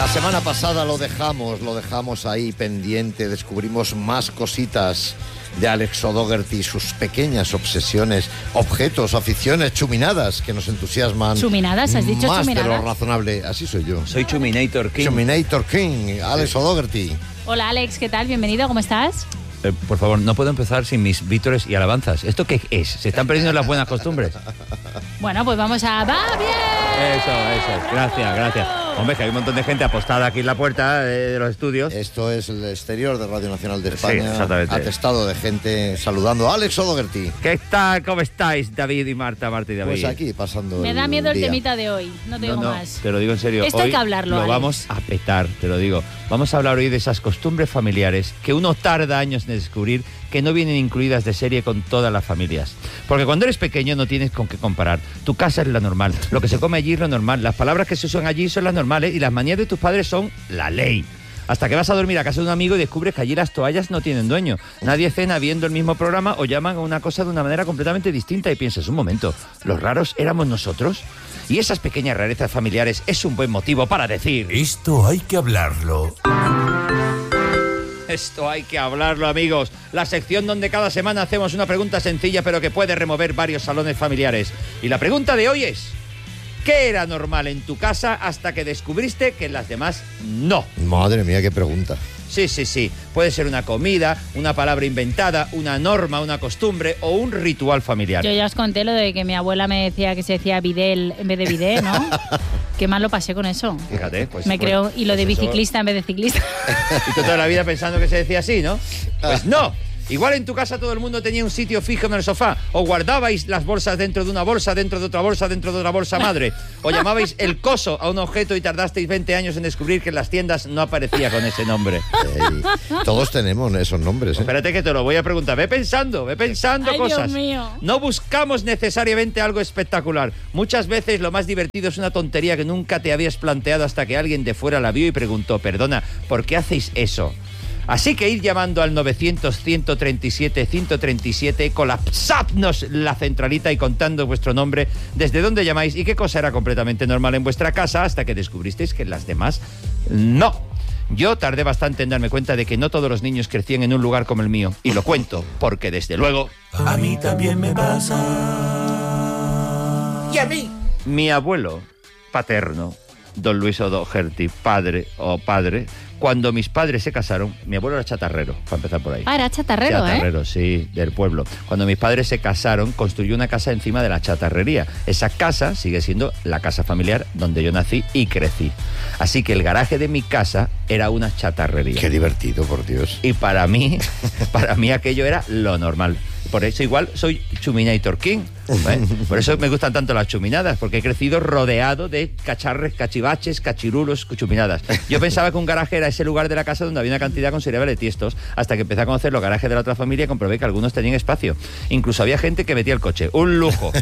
La semana pasada lo dejamos ahí pendiente, descubrimos más cositas de Alex O'Doherty, sus pequeñas obsesiones, objetos, aficiones, chuminadas que nos entusiasman. ¿Chuminadas? ¿Has dicho más chuminadas? de lo razonable, así soy yo. Soy Chuminator King. Chuminator King, Alex O'Doherty. Hola Alex, ¿qué tal? Bienvenido, ¿cómo estás? Por favor, no puedo empezar sin mis vítores y alabanzas. ¿Esto qué es? ¿Se están perdiendo las buenas costumbres? Bueno, pues vamos a... ¡Va bien! Eso. Gracias. Hombre, que hay un montón de gente apostada aquí en la puerta de los estudios. Esto es el exterior de Radio Nacional de Sí, España. exactamente. Atestado de gente saludando a Alex O'Doherty. ¿Qué tal? ¿Cómo estáis, David y Marta y David? Pues aquí pasando Me da miedo el día. temita de hoy, no te digo más. Te lo digo en serio. Esto hoy hay que hablarlo, lo Alex. vamos a petar, te lo digo. Vamos a hablar hoy de esas costumbres familiares que uno tarda años en descubrir que no vienen incluidas de serie con todas las familias. Porque cuando eres pequeño no tienes con qué comparar. Tu casa es la normal, lo que se come allí es lo normal, las palabras que se usan allí son las normales y las manías de tus padres son la ley. Hasta que vas a dormir a casa de un amigo y descubres que allí las toallas no tienen dueño. Nadie cena viendo el mismo programa o llaman a una cosa de una manera completamente distinta y piensas, un momento, ¿los raros éramos nosotros? Y esas pequeñas rarezas familiares es un buen motivo para decir... Esto hay que hablarlo. Esto hay que hablarlo, amigos. La sección donde cada semana hacemos una pregunta sencilla pero que puede remover varios salones familiares. Y la pregunta de hoy es... ¿qué era normal en tu casa hasta que descubriste que en las demás no? Madre mía, qué pregunta. Sí. Puede ser una comida, una palabra inventada, una norma, una costumbre o un ritual familiar. Yo ya os conté lo de que mi abuela me decía que se decía bidel en vez de bidé, ¿no? Qué mal lo pasé con eso. Fíjate, pues... Me creo, y lo de pues eso. biciclista en vez de ciclista. Y tú toda la vida pensando que se decía así, ¿no? Pues no. Igual en tu casa todo el mundo tenía un sitio fijo en el sofá, o guardabais las bolsas dentro de una bolsa, dentro de otra bolsa, dentro de otra bolsa madre, o llamabais el coso a un objeto y tardasteis 20 años en descubrir que en las tiendas no aparecía con ese nombre. Todos tenemos esos nombres, ¿eh? Espérate que te lo voy a preguntar. Ve pensando Ay, cosas. Dios mío. No buscamos necesariamente algo espectacular. Muchas veces lo más divertido es una tontería que nunca te habías planteado hasta que alguien de fuera la vio y preguntó, perdona, ¿por qué hacéis eso? Así que ir llamando al 900-137-137, colapsadnos la centralita y contando vuestro nombre, desde dónde llamáis y qué cosa era completamente normal en vuestra casa hasta que descubristeis que en las demás no. Yo tardé bastante en darme cuenta de que no todos los niños crecían en un lugar como el mío. Y lo cuento porque, desde luego... A mí también me pasa. Y a mí. Mi abuelo paterno, don Luis O'Doherty, padre, cuando mis padres se casaron, mi abuelo era chatarrero, para empezar por ahí. Ah, era chatarrero, Chatarrero, sí, del pueblo. Cuando mis padres se casaron, construyó una casa encima de la chatarrería. Esa casa sigue siendo la casa familiar donde yo nací y crecí. Así que el garaje de mi casa era una chatarrería. Qué divertido, por Dios. Y para mí aquello era lo normal. Por eso igual soy Chuminator King. ¿eh? Por eso me gustan tanto las chuminadas, porque he crecido rodeado de cacharres, cachivaches, cachirulos, chuminadas. Yo pensaba que un garaje era ese lugar de la casa donde había una cantidad considerable de tiestos, hasta que empecé a conocer los garajes de la otra familia y comprobé que algunos tenían espacio. Incluso había gente que metía el coche. ¡Un lujo!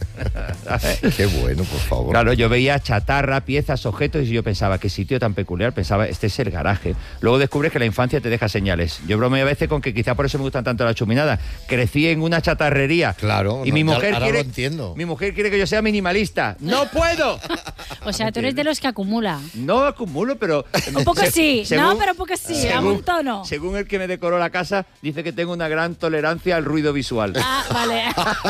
Qué bueno, por favor. Claro, yo veía chatarra, piezas, objetos y yo pensaba, qué sitio tan peculiar. Pensaba, este es el garaje. Luego descubres que la infancia te deja señales. Yo bromeo a veces con que quizá por eso me gustan tanto las chuminadas. Crecí en una chatarrería. Claro, Y no, mi mujer ahora quiere, lo entiendo. Mi mujer quiere que yo sea minimalista. ¡No puedo! O sea, tú eres de los que acumula. No acumulo, pero... Un poco sí, según- no, pero un poco sí, a un tono. Según el que me decoró la casa, dice que tengo una gran tolerancia al ruido visual. Ah, vale.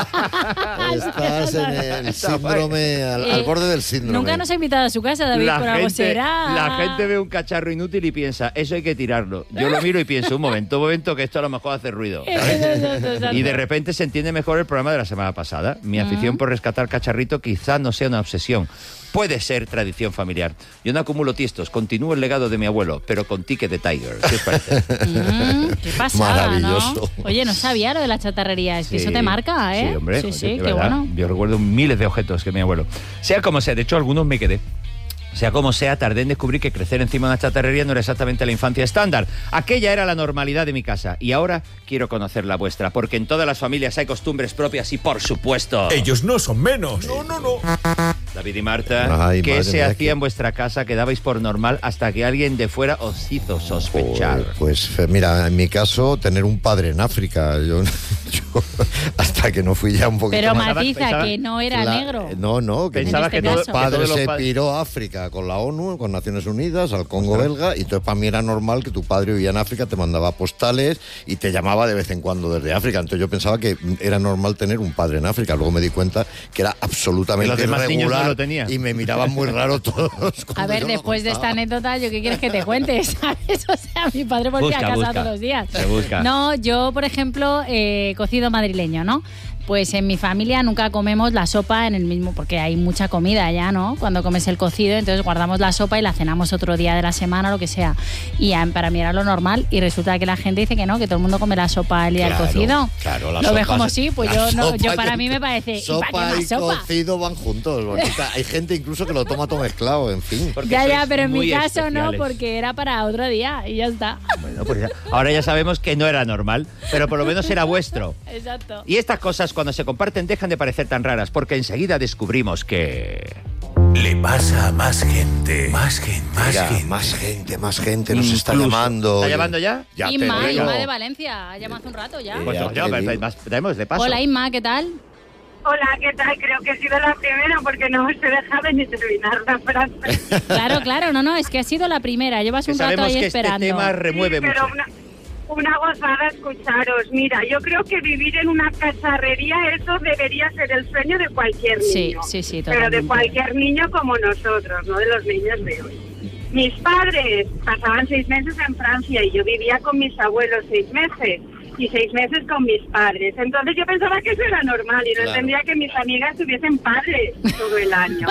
Estás en el síndrome, al borde del síndrome. Nunca nos ha invitado a su casa, David, por algo será. La gente ve un cacharro inútil y piensa, eso hay que tirarlo. Yo lo miro y pienso, un momento, que esto a lo mejor hace ruido. Y de repente se entiende mejor el programa de la semana pasada. Mi afición por rescatar cacharrito quizá no sea una obsesión. Puede ser tradición familiar. Yo no acumulo tiestos, continúo el legado de mi abuelo, pero con ticket de Tiger. ¿Qué os parece? Qué pasada, Maravilloso. ¿no? Oye, no sabía lo de la chatarrería, es que eso te marca, ¿eh? Sí, hombre. Sí, de qué verdad. bueno. Yo recuerdo miles de objetos que mi abuelo... Sea como sea, de hecho algunos me quedé. Sea como sea, tardé en descubrir que crecer encima de una chatarrería no era exactamente la infancia estándar. Aquella era la normalidad de mi casa. Y ahora quiero conocer la vuestra, porque en todas las familias hay costumbres propias y, por supuesto... Ellos no son menos. No. David y Marta, Ay, ¿qué madre se mía, hacía que- en vuestra casa que dabais por normal hasta que alguien de fuera os hizo sospechar? Pues mira, en mi caso, tener un padre en África. Yo hasta que no fui ya un poquito Pero más... matiza que no era negro. No, que Pensaba mi que todo- padre que todos se los piró a África con la ONU, con Naciones Unidas, al Congo belga, y entonces para mí era normal que tu padre vivía en África, te mandaba postales y te llamaba de vez en cuando desde África. Entonces yo pensaba que era normal tener un padre en África. Luego me di cuenta que era absolutamente Que los demás niños no irregular lo tenían. y me miraban muy raro todos. A cuando ver, yo lo después de esta contaba. anécdota, ¿yo qué quieres que te cuente? ¿Sabes? O sea, mi padre volvía a casa todos los días. Se busca. No, yo, por ejemplo, cocido madrileño, ¿no? Pues en mi familia nunca comemos la sopa en el mismo, porque hay mucha comida ya, ¿no? Cuando comes el cocido, entonces guardamos la sopa y la cenamos otro día de la semana o lo que sea. Y para mí era lo normal y resulta que la gente dice que no, que todo el mundo come la sopa el día del cocido. Claro, la Lo ves sopa como es- sí, pues la yo no, sopa yo y para el- mí me parece, ¿y para qué Sopa más y sopa? cocido van juntos, bonita. Hay gente incluso que lo toma todo mezclado, en fin. Porque Ya, sois pero en mi muy caso no, especiales. porque era para otro día y ya está. Bueno, pues ahora ya sabemos que no era normal, pero por lo menos era vuestro. Exacto. Y estas cosas cuando se comparten dejan de parecer tan raras, porque enseguida descubrimos que... Le pasa a más gente. Más gente. Más gente nos está Incluso. llamando. ¿Está llamando ya? Ya te Inma digo. de Valencia, ha llamado hace un rato ya. Pues Ya no, te ya, digo. tenemos de paso. Hola Inma, ¿qué tal? Hola, ¿qué tal? Creo que he sido la primera porque no os he dejado ni terminar la frase. Claro, no, es que ha sido la primera, llevas Que un rato sabemos ahí que esperando. este tema remueve Sí, pero mucho. una gozada escucharos. Mira, yo creo que vivir en una cacharrería, eso debería ser el sueño de cualquier Sí, niño. sí, Pero totalmente. de cualquier niño como nosotros, no de los niños de hoy. Mis padres pasaban 6 meses en Francia y yo vivía con mis abuelos 6 meses. Y 6 meses con mis padres. Entonces yo pensaba que eso era normal y no Claro. entendía que mis amigas tuviesen padres todo el año.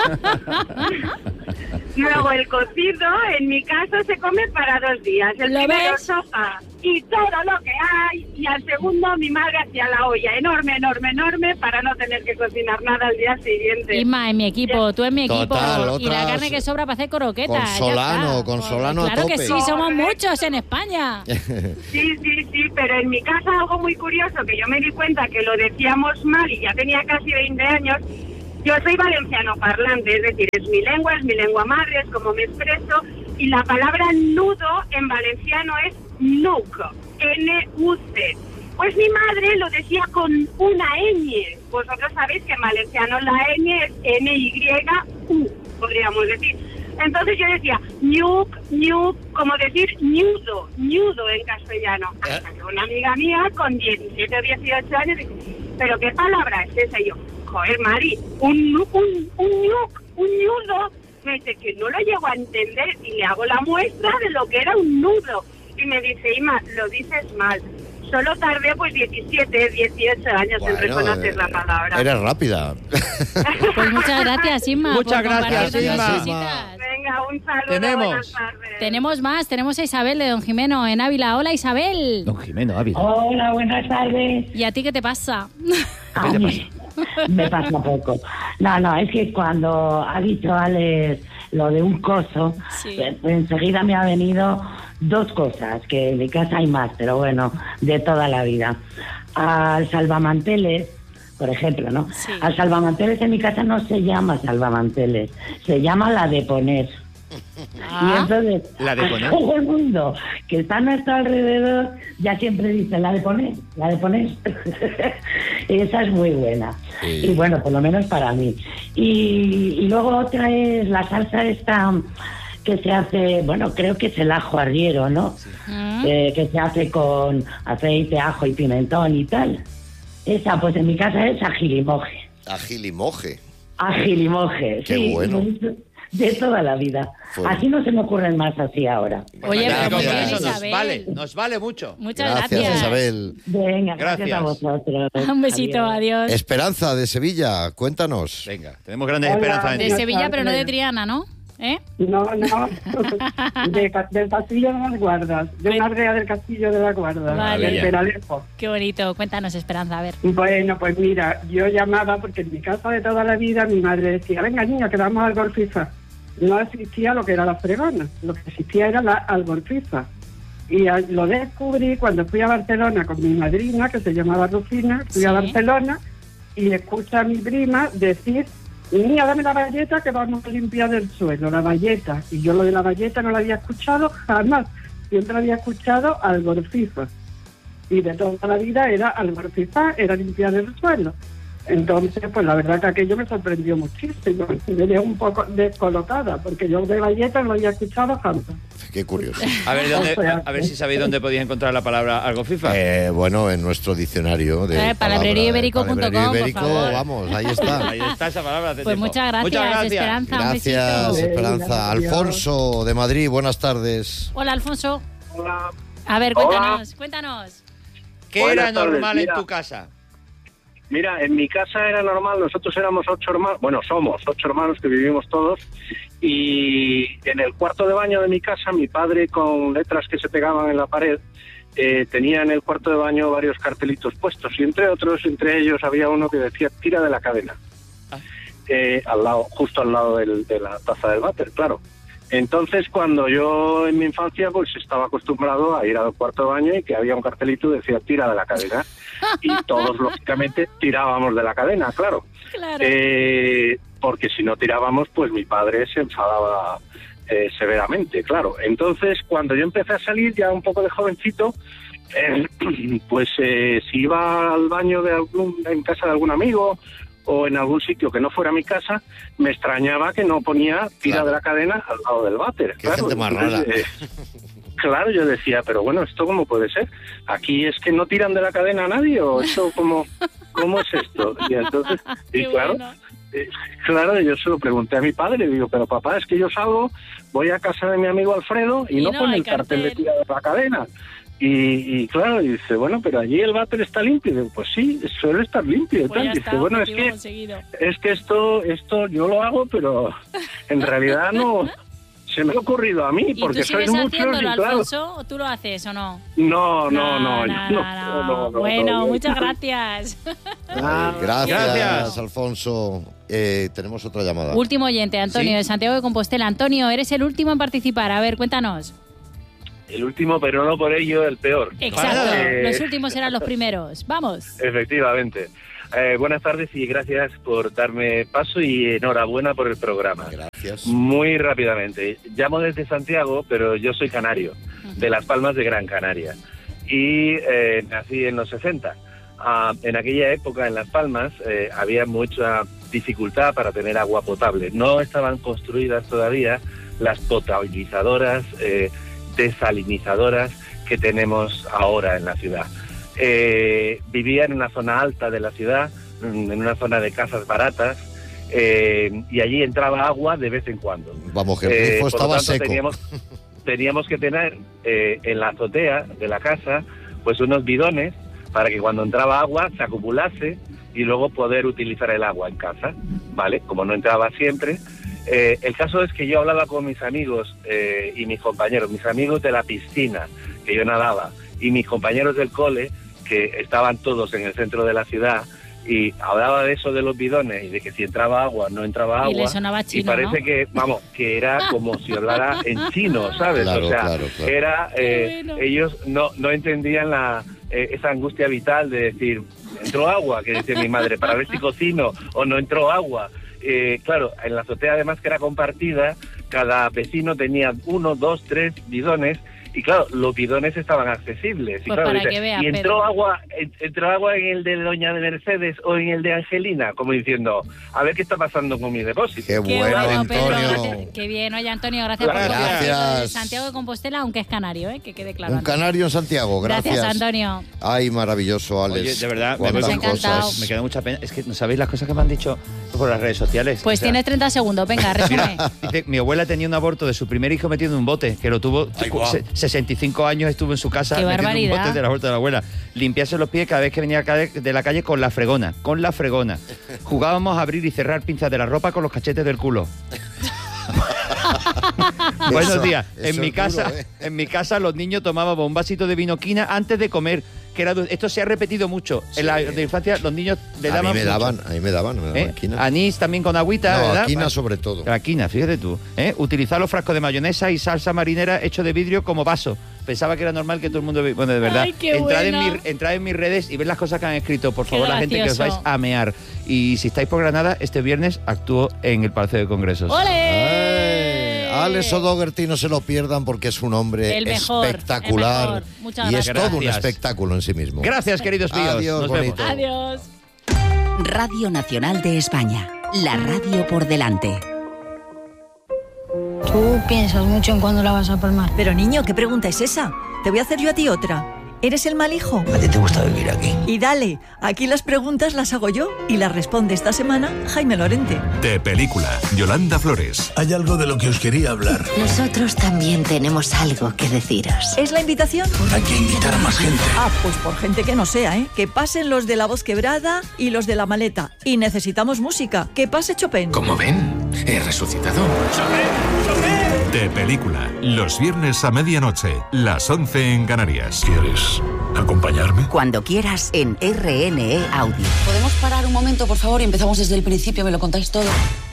Luego el cocido en mi casa se come para 2 días. El ¿Lo primero ves? sopa y todo lo que hay. Y al segundo mi madre hacía la olla enorme para no tener que cocinar nada al día siguiente. Inma, en mi equipo, tú en mi equipo. Total, y la otras- carne que sobra para hacer croquetas. Con ya Solano, está. con Solano a Claro que tope. sí, somos muchos en España. Sí, pero en mi casa algo muy curioso que yo me di cuenta que lo decíamos mal y ya tenía casi 20 años. Yo soy valenciano parlante, es decir, es mi lengua madre, es como me expreso, y la palabra nudo en valenciano es nuc, N-U-C. Pues mi madre lo decía con una ñ. Vosotros sabéis que en valenciano la ñ es N-Y-U, podríamos decir. Entonces yo decía ñuc, como decir ñudo en castellano. Hasta que una amiga mía con 17 o 18 años dice, ¿pero qué palabra es esa? Y yo, joder, Mari, un ñuc, un ñudo. Me dice que no lo llego a entender y le hago la muestra de lo que era un nudo. Y me dice, Ima, lo dices mal. Solo tardé pues 17, 18 años en reconocer la palabra. Eres rápida. Pues muchas gracias, Inma. Muchas por gracias, compartir tantas Inma. cositas. Venga, un saludo. Tenemos. Buenas tardes. Tenemos más, tenemos a Isabel de Don Jimeno en Ávila. Hola Isabel. Don Jimeno Ávila. Hola, buenas tardes. ¿Y a ti qué te pasa? A mí me pasa poco. No, es que cuando ha dicho Alex lo de un coso, Sí. enseguida me ha venido 2 cosas, que en mi casa hay más, pero bueno, de toda la vida. Al salvamanteles, por ejemplo, ¿no? Sí. Al salvamanteles en mi casa no se llama salvamanteles, se llama la de poner. Y entonces, ¿La de poner? todo el mundo que está a nuestro alrededor ya siempre dice, la de poner. Esa es muy buena. Sí. Y bueno, por lo menos para mí. Y luego otra es la salsa esta que se hace, bueno, creo que es el ajo arriero, ¿no? ¿Mm? Que se hace con aceite, ajo y pimentón y tal. Esa, pues en mi casa es agilimoje. Agilimoje. Agilimoje, Qué sí. bueno. De toda la vida. Pues- Así no se me ocurren más así ahora. Oye, Gracias. pero muy bien, Eso Isabel. nos vale mucho. Muchas Gracias, gracias. Isabel. Venga, gracias Gracias. a vosotros. Un besito, adiós. Esperanza de Sevilla, cuéntanos. Venga, tenemos grandes Hola. esperanzas en De ti. Sevilla, pero no de Triana, ¿no? ¿Eh? No, del Castillo de las Guardas, de una aldea del Castillo de las Guardas, Vale. del Peralejo. Qué bonito. Cuéntanos, Esperanza, a ver. Bueno, pues mira, yo llamaba porque en mi casa de toda la vida mi madre decía, venga niña, que vamos al golf FIFA. No existía lo que era la fregona, lo que existía era la algorfiza. Y lo descubrí cuando fui a Barcelona con mi madrina, que se llamaba Rufina, fui a Sí. Barcelona y escucho a mi prima decir niña, dame la bayeta que vamos a limpiar el suelo, la bayeta. Y yo lo de la bayeta no la había escuchado jamás. Siempre había escuchado algorcifa. Y de toda la vida era algorcifa, era limpiar el suelo. Entonces, pues la verdad que aquello me sorprendió muchísimo. Me dejó un poco descolocada, porque yo de bayeta no lo había escuchado jamás. Qué curioso. A ver si sabéis dónde podéis encontrar la palabra algorcifa. Bueno, en nuestro diccionario de palabreríoibérico.com, por favor. Vamos, ahí está. Ahí está esa palabra. Pues muchas gracias, Esperanza. Gracias, un besito. Esperanza. Alfonso, de Madrid, buenas tardes. Hola, Alfonso. Hola. A ver, cuéntanos. ¿Qué Buenas era normal tardes, en tu casa? Mira, en mi casa era normal, nosotros éramos 8 hermanos, bueno, somos 8 hermanos que vivimos todos, y en el cuarto de baño de mi casa, mi padre, con letras que se pegaban en la pared, tenía en el cuarto de baño varios cartelitos puestos, y entre ellos había uno que decía, tira de la cadena, justo al lado de la taza del váter, claro. Entonces, cuando yo en mi infancia pues estaba acostumbrado a ir al cuarto de baño y que había un cartelito que decía tira de la cadena y todos lógicamente tirábamos de la cadena, claro. Porque si no tirábamos pues mi padre se enfadaba severamente, claro. Entonces, cuando yo empecé a salir ya un poco de jovencito, pues si iba al baño en casa de algún amigo o en algún sitio que no fuera mi casa, me extrañaba que no ponía tira de la cadena al lado del váter. Qué gente más rara. Claro, yo decía, pero bueno, ¿esto cómo puede ser? ¿Aquí es que no tiran de la cadena a nadie? ¿O esto cómo es esto? Y entonces, claro, yo se lo pregunté a mi padre, digo, pero papá, es que yo salgo, voy a casa de mi amigo Alfredo y no pone el cartel de tira de la cadena. Y claro, y dice, bueno, pero allí el váter está limpio. Y digo, pues sí, suele estar limpio. Pues dice, está, bueno, es que esto yo lo hago, pero en realidad no se me ha ocurrido a mí, porque sois muchos y claro. Alfonso, ¿o tú lo haces o no? No. Bueno, muchas gracias. Gracias, Alfonso. Tenemos otra llamada. Último oyente, Antonio, de Santiago de Compostela. Antonio, eres el último en participar. A ver, cuéntanos. El último, pero no por ello el peor. Exacto, los últimos serán los primeros. Vamos. Efectivamente. Buenas tardes y gracias por darme paso y enhorabuena por el programa. Gracias. Muy rápidamente. Llamo desde Santiago, pero yo soy canario, de Las Palmas de Gran Canaria. Y nací en los 60. En aquella época en Las Palmas había mucha dificultad para tener agua potable. No estaban construidas todavía las potabilizadoras, desalinizadoras que tenemos ahora en la ciudad. Vivía en una zona alta de la ciudad, en una zona de casas baratas, y allí entraba agua de vez en cuando. Vamos, que el grifo estaba seco. Teníamos que tener en la azotea de la casa pues unos bidones para que cuando entraba agua se acumulase y luego poder utilizar el agua en casa, ¿vale? Como no entraba siempre. El caso es que yo hablaba con mis amigos y mis compañeros, mis amigos de la piscina, que yo nadaba, y mis compañeros del cole, que estaban todos en el centro de la ciudad, y hablaba de eso de los bidones y de que si entraba agua, no entraba agua. Y le sonaba chino, y parece ¿no? que, vamos, que era como si hablara en chino, ¿sabes? Claro, o sea, claro. era, bueno. ellos no entendían esa angustia vital de decir, entró agua, que decía mi madre, para ver si cocino, o no entró agua. Claro, en la azotea además que era compartida, cada vecino tenía 1, 2, 3 bidones, y claro, los bidones estaban accesibles. Pues y claro, para dice, que veas, y entró agua en el de doña de Mercedes o en el de Angelina, como diciendo, a ver qué está pasando con mi depósito. Qué bueno, Antonio. Pedro, qué bien. Oye, Antonio, gracias por Gracias. de Santiago de Compostela, aunque es canario, que quede claro. Un canario en Santiago, gracias. Gracias, Antonio. Ay, maravilloso, Alex. Oye, de verdad, Cuántas me ha encantado. cosas. Me queda mucha pena. Es que no sabéis las cosas que me han dicho por las redes sociales. Pues O sea, tienes 30 segundos, venga, resume. dice, mi abuela tenía un aborto de su primer hijo metido en un bote, que lo tuvo 65 años, estuvo en su casa Qué metido en un barbaridad. bote del aborto de la abuela. Limpiarse los pies cada vez que venía de la calle con la fregona. Jugábamos a abrir y cerrar pinzas de la ropa con los cachetes del culo. Buenos días. Eso En mi es casa, duro, ¿eh? en mi casa los niños tomábamos un vasito de vino quina antes de comer. Esto se ha repetido mucho. Sí. En la de infancia los niños le A daban mí me daban quina. anís también con agüita, No, ¿verdad? quina sobre todo. La quina, fíjate tú. Utilizar los frascos de mayonesa y salsa marinera hecho de vidrio como vaso. Pensaba que era normal que todo el mundo... Bueno, de verdad. Ay, qué entrad bueno. en mis redes y ver las cosas que han escrito. Por Qué favor, la gente que os gracioso. vais a mear. Y si estáis por Granada, este viernes actúo en el Palacio de Congresos. ¡Ole! Alex O'Doherty, no se lo pierdan porque es un hombre El mejor, espectacular. el mejor. Muchas y es gracias. todo un espectáculo en sí mismo. Gracias, queridos míos. Adiós, Nos vemos. bonito. Adiós. Radio Nacional de España. La radio por delante. Tú piensas mucho en cuándo la vas a palmar. Pero niño, ¿qué pregunta es esa? Te voy a hacer yo a ti otra. ¿Eres el mal hijo? ¿A ti te gusta vivir aquí? Y dale, aquí las preguntas las hago yo y las responde esta semana Jaime Lorente. De película, Yolanda Flores. Hay algo de lo que os quería hablar. Nosotros también tenemos algo que deciros. ¿Es la invitación? Hay que invitar a más gente. Ah, pues por gente que no sea, ¿eh? Que pasen los de la voz quebrada y los de la maleta. Y necesitamos música. Que pase Chopin. Como ven, he resucitado. De película, los viernes a medianoche, las 11 en Canarias. ¿Quieres acompañarme? Cuando quieras en RNE Audio. ¿Podemos parar un momento, por favor, y empezamos desde el principio? ¿Me lo contáis todo?